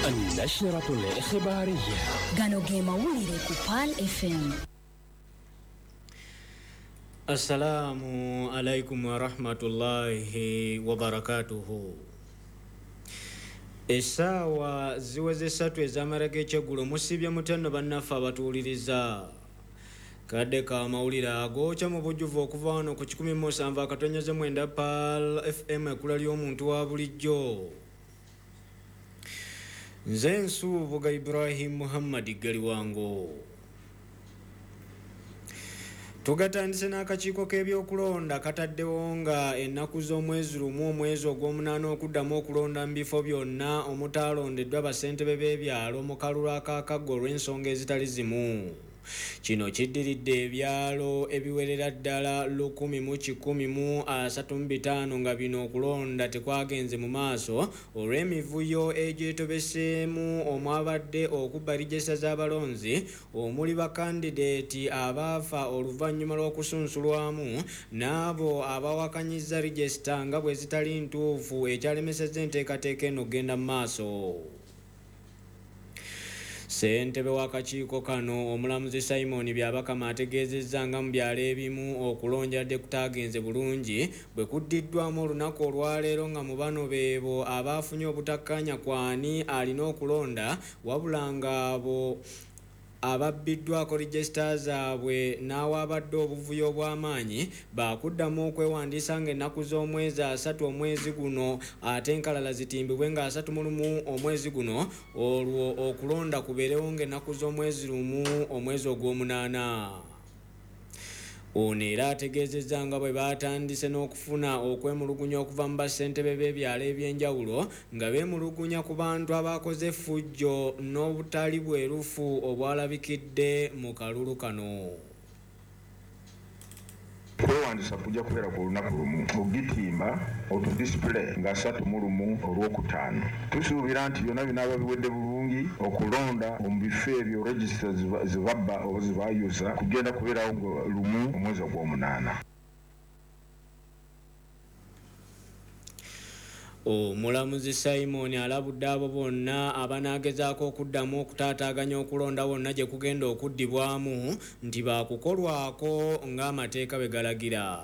النشرة الإخبارية gano ge mawulire ku PAL FM. Assalamu alaikum wa rahmatullahi wa barakatuhu. Essaawa ziweze 3 ez'amarage ekyeggulo musibye mutendo bannaffe abatuwuliriza. Kadde ka mawulire agokya mu bujjuvu okuva wano ku 107.9 PAL FM ekkula ly'omuntu wa bulijjo. Nze Nsuubuga Ibrahim Muhammad Galiwango. Tugatandise n'akakiiko k'ebyokulonda kataddewo nga ennaku z'omwezi lumu omwezi ogw'omunaana okuddamu okulonda mu bifo byonna omutaalondeddwa bassentebe b'ebyalo mu kalulu ak'akaggo olw'ensonga ezitali zimu. Kino kiddiridde ebyalo ebiwerera ddala 1,135 nga bino okulonda tekwagenze mu maaso olw'emivuyo egyetobeseemu omwabadde okubba ligesa z'abalonzi omuli bakandideeti abaafa oluvannyuma lw'okusunsulwamu n'abo abawakanyizza ligesita nga bwe zitali ntuufu ekyalemesezza enteekateeka eno okgenda mu maaso. Ssentebe w'akakiiko kano omulamuzi Simon Byabakama ategeezezza nga mu byalo ebimu okulonjadde kutaagenze bulungi bwe kuddiddwamu olunaku olwaleero nga mu bano beebo abaafunye obutakkaanya kwani alina okulonda wabula ng'abo ababbiddwako ligesita zaabwe n'awaabadde obuvuyo obw'amaanyi baakuddamu okwewandiisa ng'ennaku z'omwezi 3 omwezi guno ate enkalala zitimbibwe nga 31 omwezi guno olwo okulonda kubeerewo ng'ennaku z'omwezi lumu omwezi ogw'omunaana. Ono era ategeezezza nga bwe baatandise n'okufuna okwemulugunya okuva mu bassentebe b'ebyalo eby'enjawulo nga beemulugunya ku bantu abaakoze effujjo n'obutali bwerufu obwalabikidde mu kalulu kano. Kwewandiisa kujja kubeera ku lunaku lumu ogitimba otudisipule nga 31 olwokutaano. Tusuubira nti byonna binaaba biwedde bulungi okulonda mu bifo ebyo regisita zibabba oba zibaayuza kugenda kubeerawo lumu omwezi ogw'omunaana. Omulamuzi Simon alabudde abo bonna abanaagezaako okuddamu okutaataaganya okulonda bonna gye kugenda okuddibwamu nti baakukolwako ng'amateeka bwe galagira.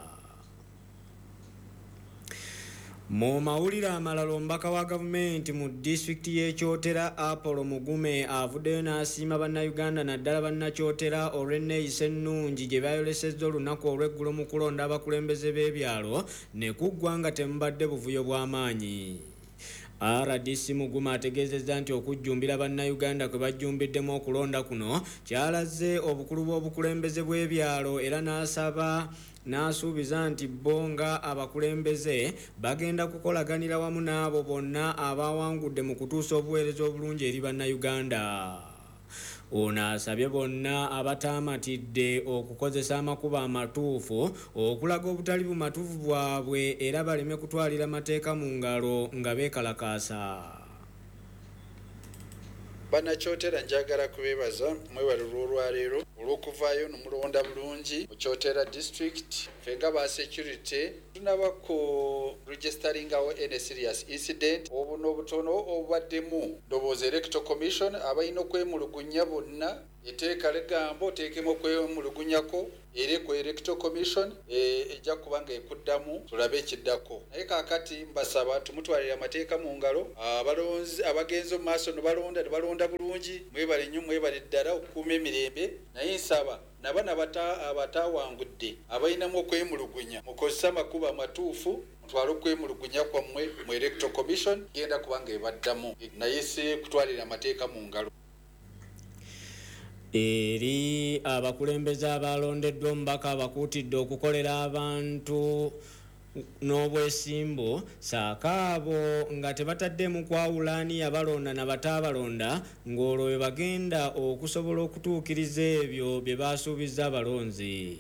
Mu mawulire amalala omubaka wa gavumenti mu disitulikiti y'Ekyotera Apollo Mugume avuddeyo n'asiima bannayuganda naddala bannakyotera olw'enneeyisa ennungi gye bayolesezza olunaku olw'eggulo mu kulonda abakulembeze b'ebyalo ne kuggwa nga temubadde buvuyo bw'amaanyi. RDC Mugume ategeezezza nti okujjumbira bannayuganda kwe bajjumbiddemu okulonda kuno kyalaze obukulu bw'obukulembeze bw'ebyalo era n'asuubiza nti bo nga abakulembeze bagenda kukolaganira wamu n'abo bonna abawangudde mu kutuusa obuweereza obulungi eri bannayuganda. Ono asabye bonna abataamatidde okukozesa amakubo amatuufu okulaga obutali bumatuufu bwabwe era baleme kutwalira mateeka mu ngalo nga beekalakaasa. Bannakyotera njagala kubeebaza mwebale olwaleero olw'okuvaayo nomulonda bulungi mu Kyotera district. Fenga ba security tunaba ku registeringawo any serious incident obuno obutono obubaddemu ndowooza electoral commission abalina okwemulugunya bonna eteeka ligamba oteekemu okwemulugunyako eri ku electoral commission ejja kuba nga ekuddamu tulabe ekiddako. Naye kaakati mbasaba tumutwalire amateeka mu ngalo abalonzi abagenzi mu maaso ne balonda bulungi mwebale nnyo mwebale ddala okukuuma emirembe. Naye nsaba nabana abataawangudde abalinamu okwemulugunya mukozesa amakubo amatuufu mutwale okwemulugunya kwammwe mu electoral commission genda kuba nga ebaddamu naye si kutwalira amateeka mu ngalo. Eri abakulembeze abalondeddwa omubaka abakuutidde okukolera abantu n'obwesimbu saaka abo nga tebataddemu kwawulaani yabalonda na bataabalonda ng'olwo bwe bagenda okusobola okutuukiriza ebyo bye baasuubiza abalonzi.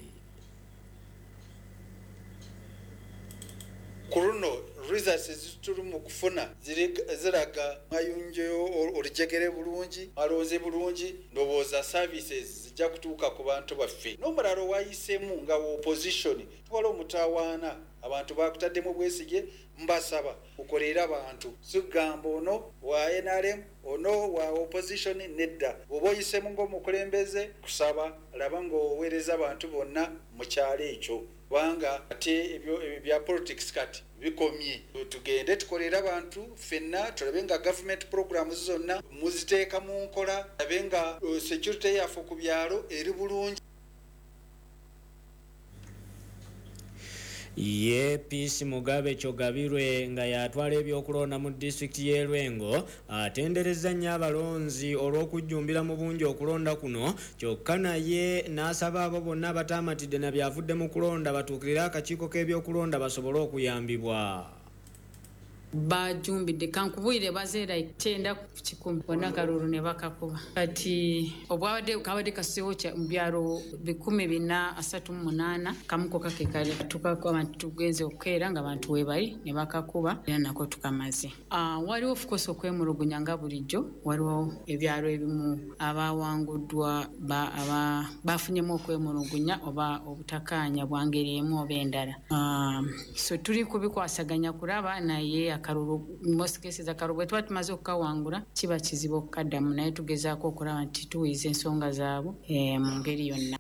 Ku luno results zituli mu kufuna ziraga mayunjo olujegere bulungi maloozi bulungi ndowooza services zijja kutuuka ku bantu baffe. N'omulala wayisemu nga opposition twala omutawaana abantu bakutaddemu obwesige mbasaba ukolera abantu sigamba ono wa NRM ono wa opposition nedda oba oyisemu ng'omukulembeze kusaba laba ng'oweereza abantu bonna mu kyalo ekyo kubanga ate ebyo bya politics kati bikomye tugende tukolera abantu fenna tulabe nga government programs zonna muziteeka mu nkola tulabe nga security yaffe ku byalo eri bulungi. Ye Peace Mugabe Kyogabirwe nga yatwala ebyokulonda mu disitulikiti y'e Lwengo atenderezza nnyo abalonzi olw'okujjumbira mu bungi okulonda kuno kyokka naye n'asaba abo bonna abataamatidde na byavudde mu kulonda batuukirire akakiiko k'ebyokulonda basobole okuyambibwa. Bajumbidde kankubwire bazeera 10 ku 10 bonna kalulu ne bakakuba kati obwabadde kabadde kasiwo kya byalo 1438 kamuko kake kale tukakoma tugenze okukeera nga abantu webali ne bakakuba era nako tukamaze. Waliwo of course okwemulugunya nga bulijjo waliwo ebyalo ebimu abawanguddwa bafunyemu okwemulugunya oba obutakanya bwangeri emu oba endala. So tuli kubikwasaganya kulaba naye akalulu most cases akalulu bwe tuba tumaze okukawangula kiba kizibu okukaddamu naye tugezaako okulaba nti tuwiiza ensonga zaabwe mu ngeri yonna.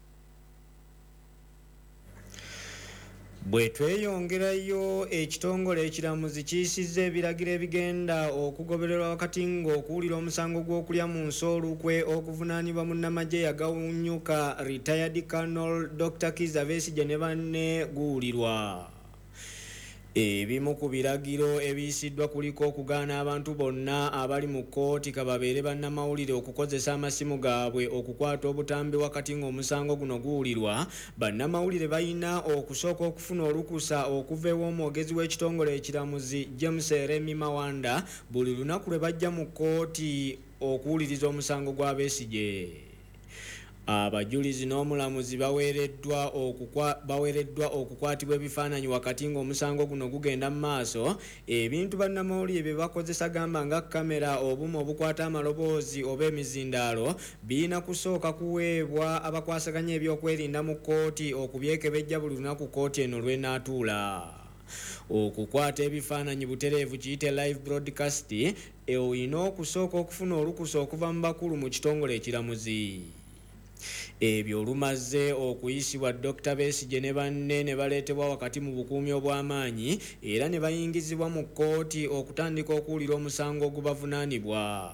Bwe tweyongerayo ekitongole ekiramuzi kiyisizza ebiragiro ebigenda okugobererwa wakati ng'okuwulira omusango gw'okulya mu nsi olukwe okuvunaanibwa munnamagye yagawunyuka retired Colonel Dr. Kizza Besigye ne banne guwulirwa. Ebimu ku biragiro ebiyisiddwa kuliko okugaana abantu bonna abali mu kkooti kababeere bannamawulire okukozesa amasimu gaabwe okukwata obutambi wakati ng'omusango guno guwulirwa. Bannamawulire balina okusooka okufuna olukusa okuva ew'omwogezi w'ekitongole ekiramuzi James Remy Mawanda buli lunaku lwe bajja mu kkooti okuwuliriza omusango gwa Besigye. Abajulizi n'omulamuzi baweereddwa okukwatibwa ebifaananyi wakati ng'omusango guno gugenda mu maaso. Ebintu bannamawulire bye bakozesa gamba nga kamera, obuuma obukwata amaloboozi oba emizindaalo birina kusooka kuweebwa abakwasaganya ebyokwerinda mu kkooti okubyekebejja buli lunaku kkooti eno lw'enaatuula. Okukwata ebifaananyi butereevu kiyite live broadcast olina okusooka okufuna olukusa okuva mu bakulu mu kitongole ekiramuzi. Ebyo olumaze okuyisibwa Dr. Besigye ne banne ne baleetebwa wakati mu bukuumi obw'amaanyi era ne bayingizibwa mu kkooti okutandika okuwulira omusango ogubavunaanibwa.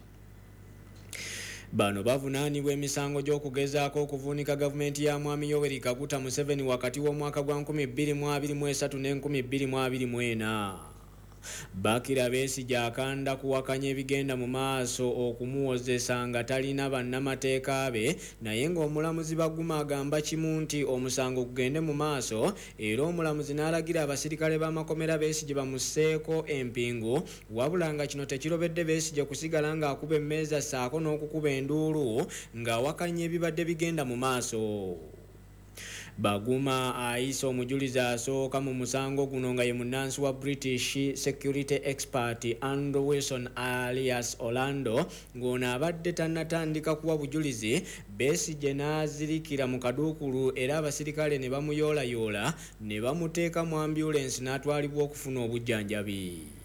Bano bavunaanibwa emisango gy'okugezaako okuvuunika gavumenti ya Mwami Yoweri Kaguta Museveni wakati w'omwaka gwa 2023 ne 2024. Bakira Besigye akanda kuwakanya ebigenda mu maaso okumuwozesa nga talina bannamateeka be, naye ng'omulamuzi Baguma agamba kimu nti omusango gugende mu maaso era omulamuzi n'alagira abasirikale b'amakomera Besigye bamusseeko empingu, wabula nga kino tekirobedde Besigye kusigala ng'akuba emmeeza ssaako n'okukuba enduulu ng'awakanya ebibadde bigenda mu maaso. Baguma ayise omujulizi asooka mu musango guno nga ye munnansi wa British security expert Andrew Wilson alias Orlando ng'ono abadde tannatandika kuwa bujulizi. Besigye n'azirikira mu kaduukulu era abasirikale ne bamuyoolayoola ne bamuteeka mu ambulance n'atwalibwa okufuna obujjanjabi.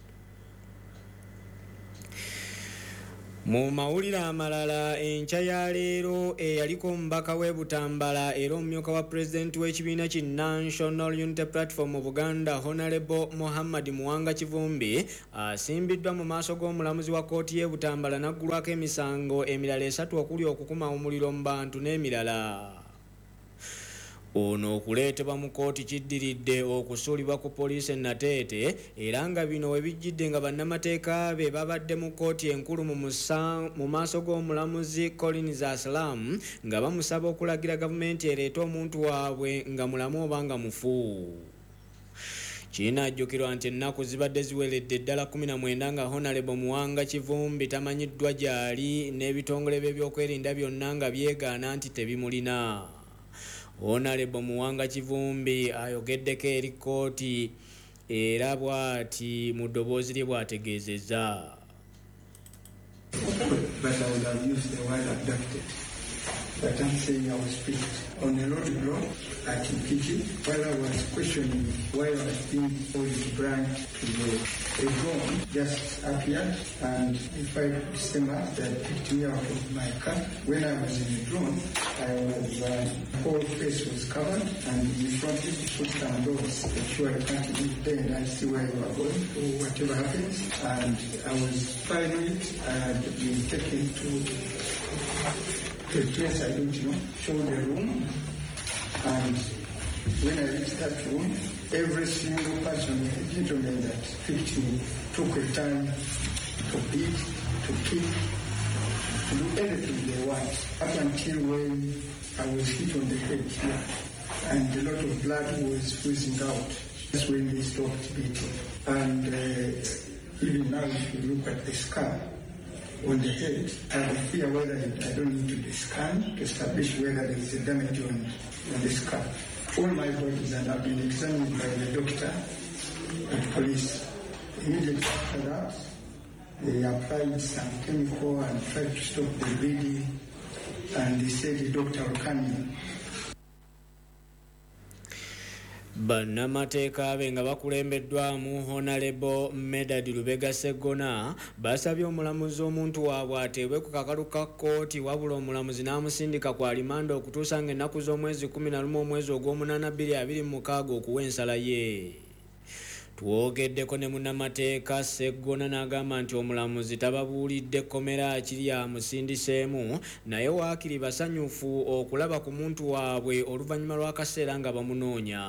Mu mawulire amalala enkya ya leero eyaliko omubaka w'e Butambala era omumyuka wa pulezidenti w'ekibiina ki National Unity Platform mu Buganda Honorable Muhammad Muwanga Kivumbi asimbiddwa mu maaso g'omulamuzi wa kkooti y'e Butambala n'aggulwako emisango emirala 3 okuli okukuma omuliro mu bantu n'emirala. Ono okuleetebwa mu kkooti kiddiridde okusuulibwa ku poliisi e Nateete era nga bino we bijjidde nga bannamateeka be babadde mu kkooti enkulu mu maaso g'omulamuzi Collins Aslam nga bamusaba okulagira gavumenti ereete omuntu waabwe nga mulamu oba nga mufu. Kinajjukirwa nti ennaku zibadde ziweredde ddala 19 nga Honorable Muwanga Kivumbi tamanyiddwa gy'ali n'ebitongole by'ebyokwerinda byonna nga byegaana nti tebimulina. Honorable Muwanga Kivumbi ayogeddeko eri kkooti era bw'ati mu ddoboozi lye bw'ategeezezza. But I would have used the word abducted. but I'm saying I was picked on a road block at Kiki while I was questioning why I was being told to brand to the drone just appeared, and the 5 December that picked me out of my car. When I was in the drone, I was whole face was covered, and in front of me put some doors to ensure I can't leave there and I see where you are going or whatever happens. And I was finally been taken to a place I don't know, show the room, and when I reached that room, every single person, gentleman that picked me, took a time to beat, to kick, to do anything they want, up until when I was hit on the head here, and a lot of blood was oozing out. That's when they stopped beating. And even now, if you look at the scar on the head, I have a fear whether I don't need to do the scan to establish whether there is a damage on the scar. All my bodies are now being examined by the doctor and police. Immediately after that, they applied some chemical and tried to stop the bleeding, and they said the doctor will come in. Bannamateeka be nga bakulembeddwamu Honorable Medard Lubega Sseggona basabye omulamuzi omuntu waabwe ateebwe ku kakalu ka kkooti wabula omulamuzi n'amusindika ku alimanda okutuusa ng'ennaku z'omwezi 11 omwezi ogw'omunaana 2026 okuwa ensala ye. Twogeddeko ne munnamateeka Sseggona n'agamba nti omulamuzi tababuulidde kkomera akiri amusindiseemu naye waakiri basanyufu okulaba ku muntu waabwe oluvannyuma lw'akaseera nga bamunoonya.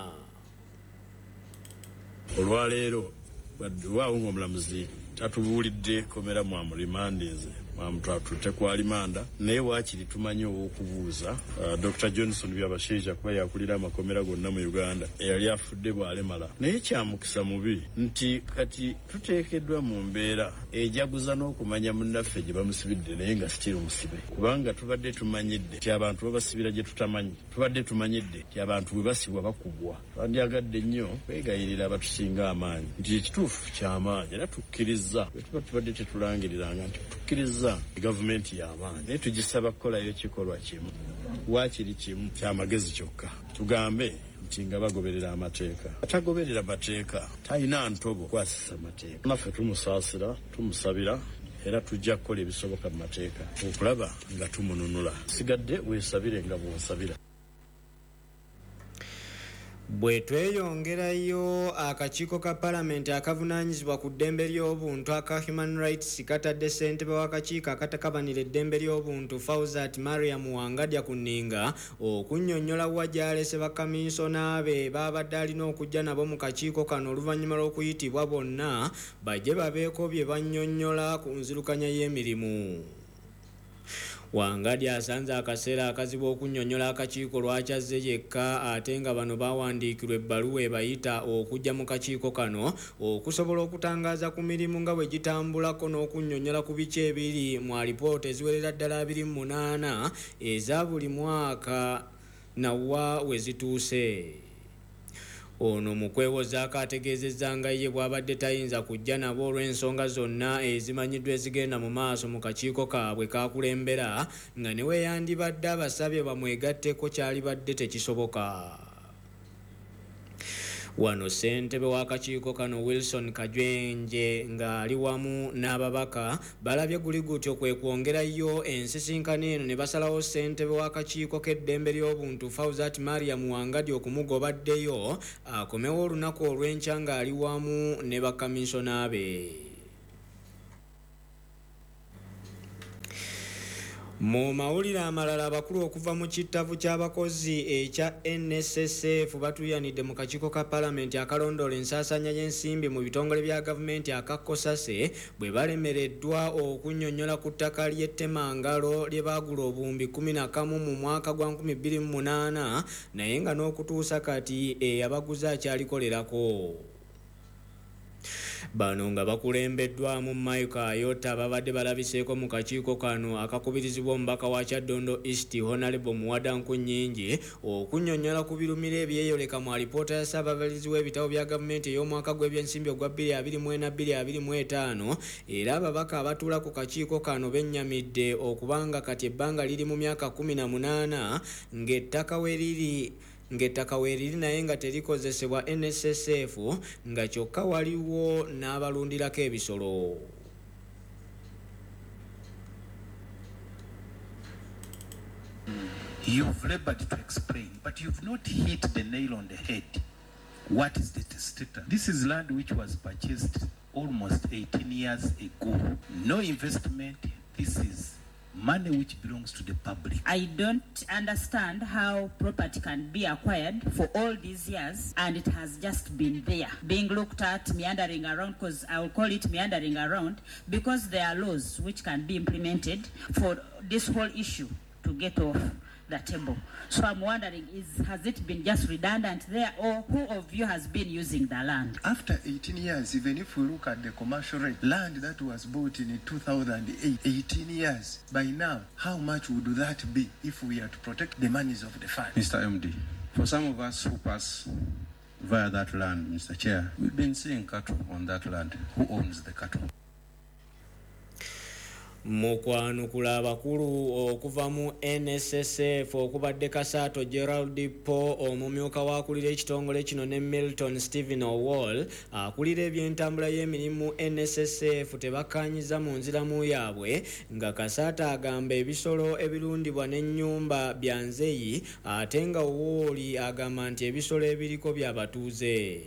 Olwaleero waawo ng'omulamuzi tatubuulidde kkomera mwamurimandinze mwamutwatute ku alimanda naye waakiri tumanyi ow'okubuuza Dr. Johnson Byabashaija kuba yakulira amakomera gonna mu Uganda eyali afudde bw'alemala naye kyamukisa mubi nti kati tuteekeddwa mu mbeera ejaguza n'okumanya munnaffe gye bamusibidde naye nga sikiri musibe kubanga tubadde tumanyidde ti abantu babasibira gye tutamanyi tubadde tumanyidde ti abantu bwe basibwa bakugwa twandyagadde nnyo kwegayirira abatusinga amaanyi nti ekituufu ky'amaanyi era tukkiriza bwe tuba tubadde tetulangiriranga nti tukkiriza gavumenti y'amaanyi naye tugisaba kukolayo ekikolwa kimu waakiri kimu ky'amagezi kyokka tugambe nti nga bagoberera amateeka atagoberera mateeka talina ntobo kwasisa mateeka naffe tumusaasira tumusabira era tujja kukola ebisoboka mu mateeka okulaba nga tumununula sigadde weesabire nga bw'onsabira. Bwe tweyongerayo akakiiko ka palamenti akavunaanyizibwa ku ddembe ly'obuntu aka Human Rights katadde ssentebe w'akakiiko akatakabanira eddembe ly'obuntu Fawzat Mariam Wangadya ku nninga okunnyonnyola wa gy'alese bakaminsona be baabadde alina okujja nabo mu kakiiko kano oluvannyuma lw'okuyitibwa bonna bajje babeeko bye bannyonnyola ku nzirukanya y'emirimu. Wangadya asanze akaseera akazibu okunnyonnyola akakiiko lwakyazze yekka ate nga bano bawandiikirwa ebbaluwa ebayita okujja mu kakiiko kano okusobola okutangaaza ku mirimu nga bwe gitambulako n'okunnyonnyola ku biki ebiri mu alipoota eziwerera ddala 28 eza buli mwaka nawa we zituuse. Ono mu kwewozaako ategeezezza nga ye bw'abadde tayinza kujja nabo olw'ensonga zonna ezimanyiddwa ezigenda mu maaso mu kakiiko kaabwe kaakulembera nga ne weeyandibadde abasabye bamwegatteko kyalibadde tekisoboka. Wano ssentebe w'akakiiko kano Wilson Kajwenje ng'ali wamu n'ababaka balabye guli gutyo kwe kwongerayo ensisinkano eno ne basalawo ssentebe w'akakiiko k'eddembe ly'obuntu Fawzat Mariam Wangadya okumugobaddeyo akomewo olunaku olw'enkya ng'ali wamu ne bakaminsona be. Mu mawulire amalala abakulu okuva mu kittavu ky'abakozi ekya NSSF batuyanidde mu kakiiko ka palamenti akalondoola ensaasanya y'ensimbi mu bitongole bya gavumenti aka Kosase bwe balemereddwa okunnyonnyola ku ttaka ly'ettemangalo lye baagula obuwumbi 11 mu mwaka gwa 2008 naye nga n'okutuusa kati eyabaguze akyalikolerako. Bano nga bakulembeddwamu Mike Ayota babadde balabiseeko mu kakiiko kano akakubirizibwa omubaka wa Kyaddondo East Honorable Muwadanku Nnyingi okunnyonnyola ku birumiro ebyeyoleka mu alipoota ya Ssaababalizi w'ebitabo bya gavumenti ey'omwaka gw'ebyensimbi ogwa 2024-2025 era ababaka abatuula ku kakiiko kano bennyamidde okubanga kati ebbanga liri mu myaka 18 ng'ettaka weeriri naye nga terikozesebwa NSSF nga kyokka waliwo n'abalundirako ebisolo. You've labored to explain, but you've not hit the nail on the head. What is the testator? This is land which was purchased almost 18 years ago. No investment. This is money which belongs to the public. I don't understand how property can be acquired for all these years and it has just been there, being looked at, meandering around, because I will call it meandering around, because there are laws which can be implemented for this whole issue to get off the table. So I'm wondering, has it been just redundant there, or who of you has been using the land? After 18 years, even if we look at the commercial rate, land that was bought in 2008, 18 years, by now, how much would that be if we are to protect the monies of the fund? Mr. MD, for some of us who pass via that land, Mr. Chair, we've been seeing cattle on that land. Who owns the cattle? Mu kwanukula abakulu okuva mu NSSF okubadde Kasaato Gerald Po omumyuka w'akulira ekitongole kino ne Milton Stephen Owall akulira ebyentambula y'emirimu NSSF tebakkaanyiza mu nziramu yaabwe nga Kasaato agamba ebisolo ebirundibwa n'ennyumba bya nzeyi ate nga Owall agamba nti ebisolo ebiriko by'abatuuze.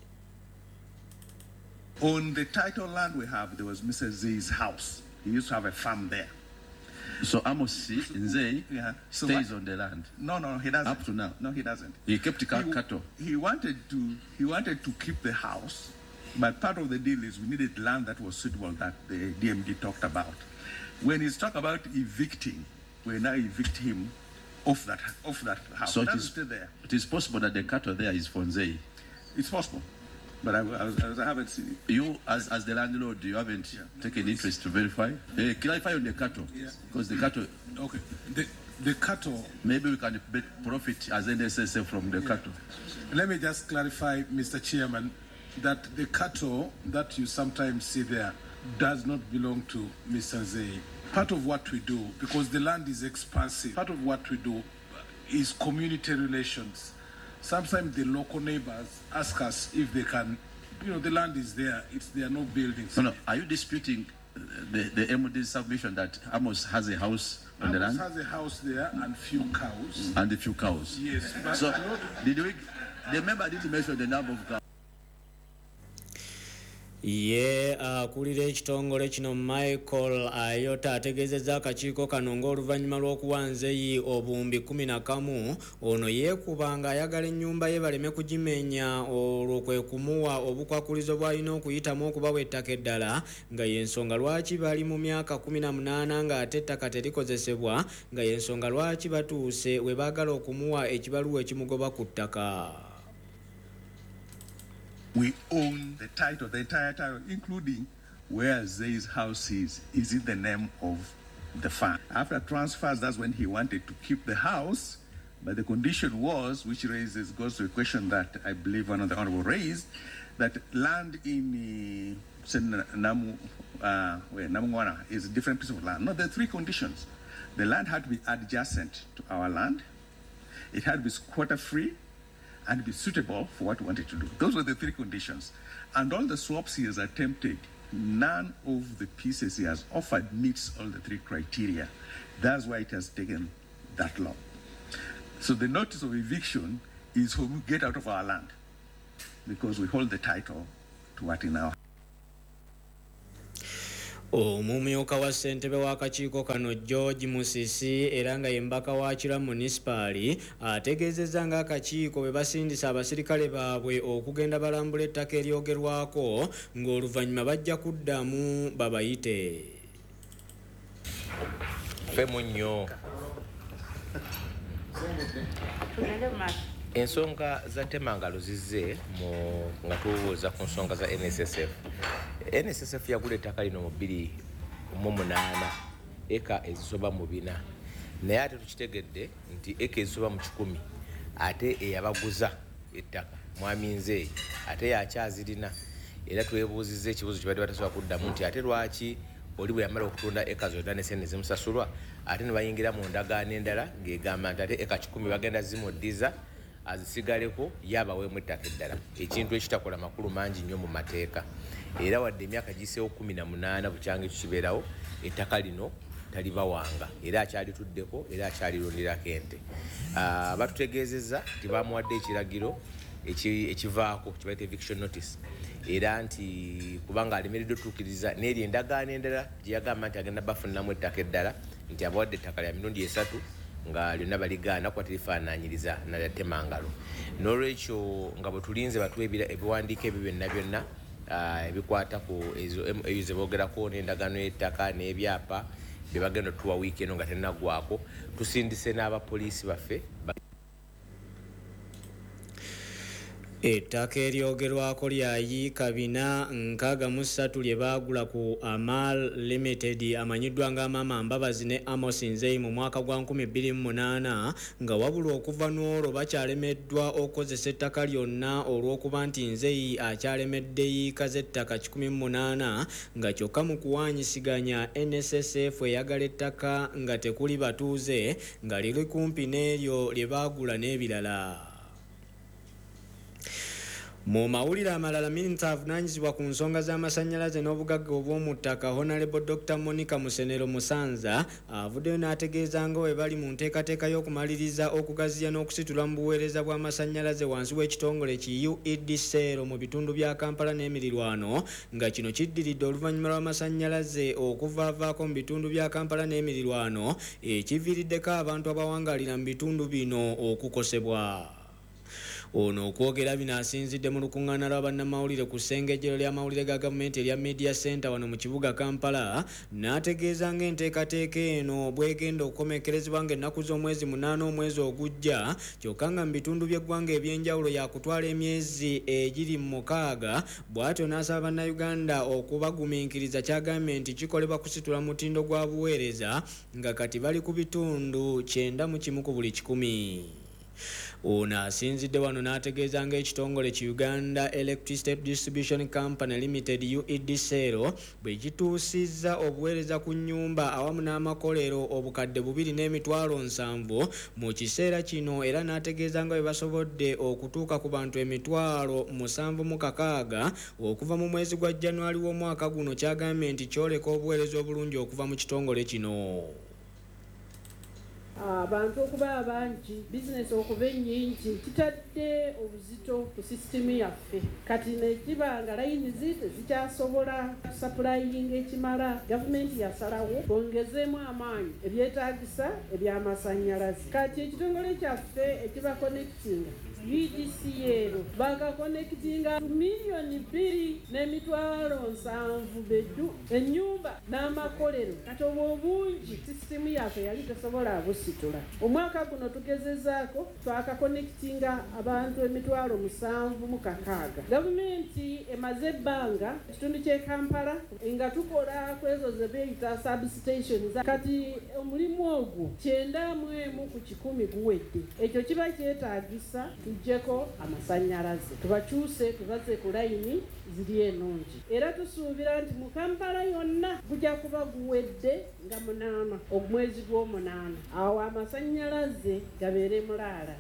On the title land we have, there was Mr. Z's house. He used to have a farm there. So Amos Nzei stays on the land? No, he doesn't. Up to now? No, he doesn't. He kept cattle? He wanted to keep the house, but part of the deal is we needed land that was suitable that the DMD talked about. When he's talking about evicting, we now evict him off that house. So it is still there. It is possible that the cattle there is for Nzei? It's possible. But I haven't seen it. You, as the landlord, you haven't taken interest to verify? Clarify on the cattle. Yeah. Because the cattle... Okay. The cattle... Maybe we can profit as NSSF from the cattle. Let me just clarify, Mr. Chairman, that the cattle that you sometimes see there does not belong to Mr. Zay. Part of what we do, because the land is expansive, part of what we do is community relations. Sometimes the local neighbors ask us if they can, the land is there, there are no buildings. No, are you disputing the MD's submission that Amos has a house on the land? Amos has a house there and few cows. And a few cows? Yes. But so, the member didn't mention the number of cows? Akulira ekitongole kino Michael Ayota ategeezezza akakiiko kano ng'oluvannyuma lw'okuwa Nzeyi obuwumbi 11 ono yeekuba ng'ayagala ennyumba ye baleme kugimenya olwo kwe kumuwa obukwakulizo bw'alina okuyitamu okubawa ettaka eddala nga y'ensonga lwaki bali mu myaka 18 ng'ate ettaka terikozesebwa nga y'ensonga lwaki batuuse we baagala okumuwa ekibaluwa ekimugoba ku ttaka. We own the title, the entire title, including where Zay's house is in the name of the farm. After transfers, that's when he wanted to keep the house, but the condition was, which goes to a question that I believe one of the honorable raised, that land in Namungwana is a different piece of land. No, there are 3 conditions. The land had to be adjacent to our land, it had to be squatter-free, and be suitable for what we wanted to do. Those were the 3 conditions. And all the swaps he has attempted, none of the pieces he has offered meets all the 3 criteria. That's why it has taken that long. So the notice of eviction is when we get out of our land, because we hold the title to what in our. Omumyuka wa ssentebe w'akakiiko kano George Musisi era nga yembaka wa Kira Municipal ategeezezza ng'akakiiko bwe basindisa abasirikale baabwe okugenda balambula ettaka eryogerwako ng'oluvannyuma bajja kuddamu babayite. Femu nnyo. ensonga za Temangalo zizze nga tubuuza ku nsonga za NSSF yagula ettaka lino mu 2008 eka ezisoba mu 4 naye ate tukitegedde nti eka ezisoba mu 10 ate eyabaguza ettaka mwami Nzeyi ate yakyazirina era twebuuzizza ekibuuzo kibadde batasobola kuddamu nti ate lwaki oli bwe yamala okutunda eka zonna ne sente zimusasulwa ate ne bayingira mu ndagaano endala ng'egamba nti ate eka 10 bagenda zimuddiza azisigaleko yabaweemu ettaka eddala ekintu ekitakola makulu mangi nnyo mu mateeka era wadde emyaka giseewo 18 bukyange tukibeerawo ettaka lino talibawanga era akyalituddeko era akyalirundirako ente batutegeezezza nti bamuwadde ekiragiro ekivaako kibayita eviction notice era nti kubanga alemereddwa otuukiriza n'eri endagaano endala gye yagamba nti agenda bafuniramu ettaka eddala nti abawadde ettaka lya mirundi 3 nga lyonna baligaana kuba terifaanaanyiriza nalya Temangalo n'olwekyo nga bwe tulinze batuwa ebiwandiiko ebyo byonna ebikwata ku ezo ze boogerako n'endagaano y'ettaka n'ebyapa bye bagenda tuwa wiiki eno nga tennaggwako tusindise n'abapoliisi baffe ettaka eryogerwako lya yiika 463 lye baagula ku Amal Limited amanyiddwa nga Maama Mbabazi ne Amos Nzeyi mu mwaka gwa 2008 nga wabula okuva n'olwo bakyalemeddwa okukozesa ettaka lyonna olw'okuba nti Nzeyi akyalemedde yiika z'ettaka 18 nga kyokka mu kuwaanyisiganya NSSF eyagala ettaka nga tekuli batuuze nga liri kumpi n'eryo lye baagula n'ebirala. Mu mawulire amalala minisita avunaanyizibwa ku nsonga z'amasannyalaze n'obugagga obw'omu ttaka Honorable Dr. Monica Musenero Musanza avuddeyo n'ategeeza nga bwe bali mu nteekateeka y'okumaliriza okugaziya n'okusitula mu buweereza bw'amasannyalaze wansi w'ekitongole ki UEDCL mu bitundu bya Kampala n'emirirwano nga kino kiddiridde oluvannyuma lw'amasannyalaze okuvaavaako mu bitundu bya Kampala n'emirirwano ekiviiriddeko abantu abawangaalira mu bitundu bino okukosebwa. Ono okwogera bino asinzidde mu lukuŋŋaana lw'abannamawulire ku ssengejjero ly'amawulire ga gavumenti erya Media Center wano mu kibuga Kampala n'ategeeza ng'enteekateeka eno bwegenda okukomekkerezebwa ng'ennaku z'omwezi 8 omwezi ogujja kyokka nga mu bitundu by'eggwanga eby'enjawulo yakutwala emyezi egiri mu 6 bw'atyo n'asaba bannayuganda okubagumiikiriza kyagambye nti kikolebwa kusitula mutindo gwa buweereza nga kati bali ku bitundu 91 ku buli 100. Ono asinzidde wano n'ategeeza ng'ekitongole ki Uganda Electricity Distribution Company Limited UEDCL bwe kituusizza obuweereza ku nnyumba awamu n'amakolero obukadde 2.7 mu kiseera kino era n'ategeeza nga bwe basobodde okutuuka ku bantu 7,760 okuva mu mwezi gwa January w'omwaka guno kyagambye nti kyoleka obuweereza obulungi okuva mu kitongole kino. Abantu okuba abangi bizinesi okuba ennyingi kitadde obuzito ku sisitemu yaffe kati nekiba nga layini tezikyasobola kusapurayinga ekimala gavumenti yasalawo bongezeemu amaanyi ebyetaagisa ebyamasannyalaze kati ekitongole kyaffe ekiba connectinga UEDCL bakakonekitinga milioni 2.7 beddu ennyumba n'amakolero kati obungi sisitemu yaffe yali tesobola busitula. Omwaka guno tugezezaako twakakonekitinga abantu 7,600. Gavumenti emaze ebbanga ekitundu ky'e Kampala nga tukola ku ezo ze beeyita substations kati omulimu ogwo 91 ku 100 guwedde. Ekyo kiba kyetaagisa tujjeko amasannyalaze tubakyuse tubaze ku layini ziri enungi era tusuubira nti mu Kampala yonna gujja kuba guwedde nga 8 omwezi gw'omunaana awo amasannyalaze gabeere mulaala.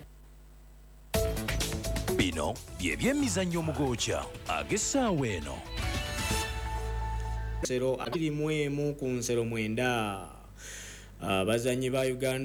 Bino by'ebyemizannyo omugoocha ag'essaawa eno. 21 ku nsero 9 abazannyi ba Uganda